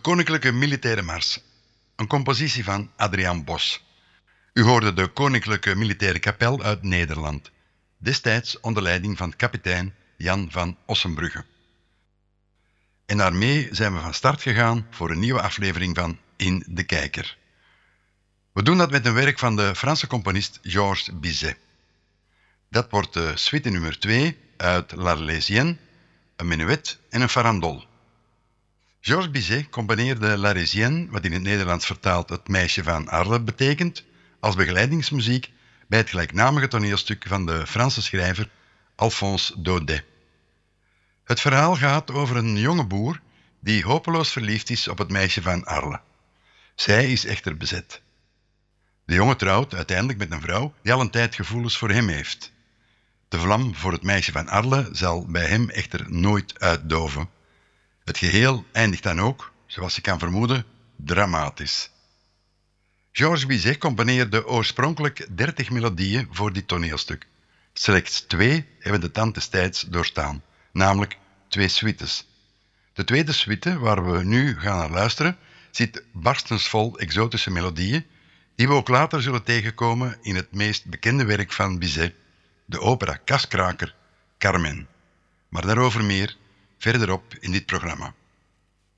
Koninklijke Militaire Mars, een compositie van Adriaan Bos. U hoorde de Koninklijke Militaire Kapel uit Nederland, destijds onder leiding van kapitein Jan van Ossenbrugge. En daarmee zijn we van start gegaan voor een nieuwe aflevering van In de Kijker. We doen dat met een werk van de Franse componist Georges Bizet. Dat wordt de suite nummer 2 uit L'Arlésienne, een menuet en een farandole. Georges Bizet componeerde L'Arlésienne, wat in het Nederlands vertaald het meisje van Arles betekent, als begeleidingsmuziek bij het gelijknamige toneelstuk van de Franse schrijver Alphonse Daudet. Het verhaal gaat over een jonge boer die hopeloos verliefd is op het meisje van Arles. Zij is echter bezet. De jongen trouwt uiteindelijk met een vrouw die al een tijd gevoelens voor hem heeft. De vlam voor het meisje van Arles zal bij hem echter nooit uitdoven. Het geheel eindigt dan ook, zoals je kan vermoeden, dramatisch. Georges Bizet componeerde oorspronkelijk 30 melodieën voor dit toneelstuk. Slechts 2 hebben de tand des tijds doorstaan, namelijk 2 suites. De tweede suite, waar we nu gaan naar luisteren, zit barstensvol exotische melodieën, die we ook later zullen tegenkomen in het meest bekende werk van Bizet, de opera kaskraker Carmen. Maar daarover meer verderop in dit programma.